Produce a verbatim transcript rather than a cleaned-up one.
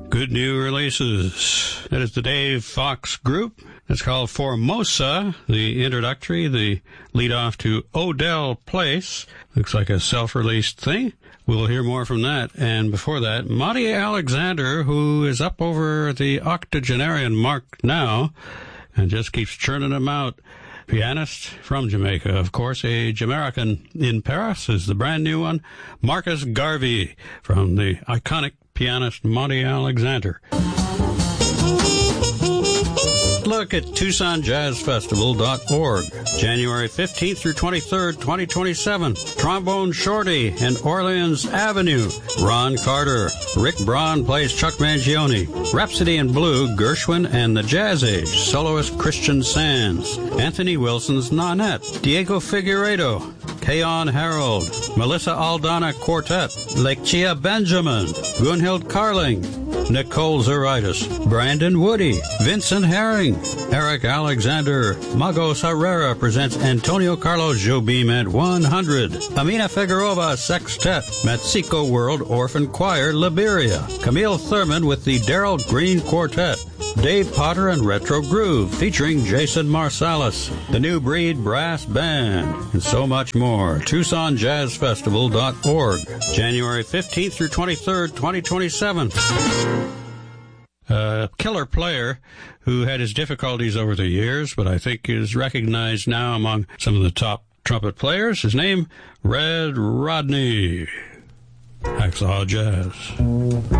Good new releases. That is the Dave Fox Group. It's called Formosa, the introductory, the lead off to Odell Place. Looks like a self-released thing. We'll hear more from that. And before that, Monty Alexander, who is up over the octogenarian mark now and just keeps churning them out. Pianist from Jamaica, of course. Age American in Paris is the brand new one. Marcus Garvey from the iconic pianist Monty Alexander. Look at Tucson Jazz Festival dot org. January fifteenth through twenty-third, twenty twenty-seven. Trombone Shorty and Orleans Avenue. Ron Carter. Rick Braun plays Chuck Mangione. Rhapsody in Blue, Gershwin and the Jazz Age. Soloist Christian Sands. Anthony Wilson's Nanette. Diego Figueiredo. Keon Harold. Melissa Aldana Quartet. Lechia Benjamin. Gunhild Carling. Nicole Zaritis. Brandon Woody. Vincent Herring. Eric Alexander. Magos Herrera presents Antonio Carlos Jobim at one hundred. Amina Figueroa Sextet. Mexico World Orphan Choir Liberia. Camille Thurman with the Darrell Green Quartet. Dave Potter and Retro Groove featuring Jason Marsalis. The New Breed Brass Band. And so much more. Tucson Jazz Festival dot org. January fifteenth through twenty-third, twenty twenty-seven. A killer player who had his difficulties over the years, but I think is recognized now among some of the top trumpet players. His name, Red Rodney. Hacksaw Jazz.